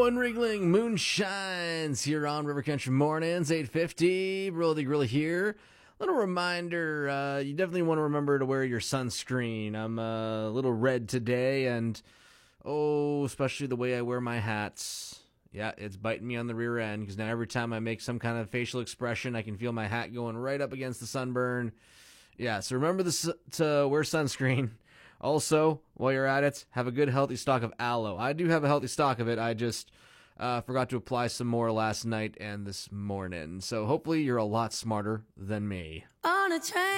Owen Ringling, Moonshines here on River Country Mornings, 8:50. Brody Grilly here. Little reminder, you definitely want to remember to wear your sunscreen. I'm a little red today, and especially the way I wear my hats. Yeah, it's biting me on the rear end, because now every time I make some kind of facial expression, I can feel my hat going right up against the sunburn. Yeah, so remember to wear sunscreen. Also, while you're at it, have a good healthy stock of aloe. I do have a healthy stock of it. I just forgot to apply some more last night and this morning. So hopefully you're a lot smarter than me. On a train.